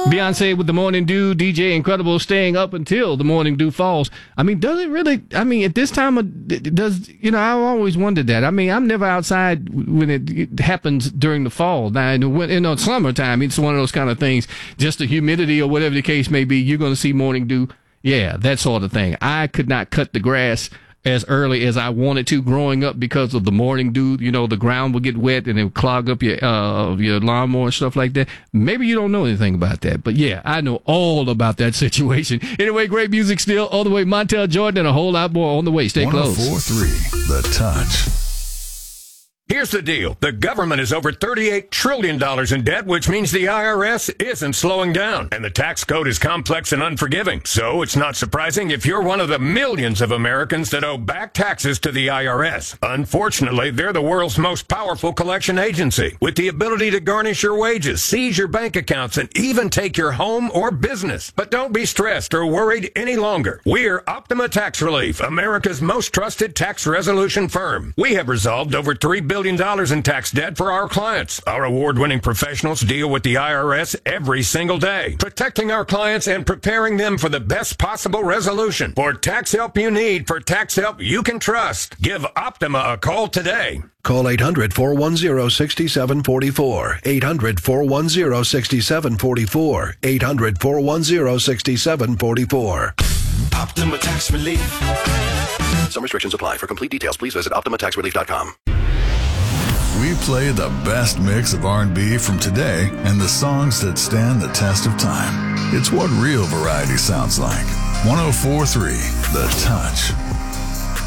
Beyonce with the Morning Dew, DJ Incredible staying up until the Morning Dew falls. I mean, does it really? I mean, at this time, I've always wondered that. I mean, I'm never outside when it happens during the fall. Now, in summertime, it's one of those kind of things, just the humidity or whatever the case may be, you're going to see Morning Dew. Yeah, that sort of thing. I could not cut the grass as early as I wanted to growing up because of the Morning Dew. You know, the ground would get wet and it would clog up your lawnmower and stuff like that. Maybe you don't know anything about that, but yeah, I know all about that situation. Anyway, great music still all the way. Montel Jordan and a whole lot more on the way. Stay close. 104.3 The Touch. Here's the deal. The government is over $38 trillion in debt, which means the IRS isn't slowing down. And the tax code is complex and unforgiving. So it's not surprising if you're one of the millions of Americans that owe back taxes to the IRS. Unfortunately, they're the world's most powerful collection agency, with the ability to garnish your wages, seize your bank accounts, and even take your home or business. But don't be stressed or worried any longer. We're Optima Tax Relief, America's most trusted tax resolution firm. We have resolved over $3 billion in tax debt for our clients. Our award-winning professionals deal with the IRS every single day, protecting our clients and preparing them for the best possible resolution. For tax help you need, for tax help you can trust, give Optima a call today. Call 800-410-6744. 800-410-6744. 800-410-6744. Optima Tax Relief. Some restrictions apply. For complete details, please visit OptimaTaxRelief.com. We play the best mix of R&B from today and the songs that stand the test of time. It's what real variety sounds like. 104.3 The Touch.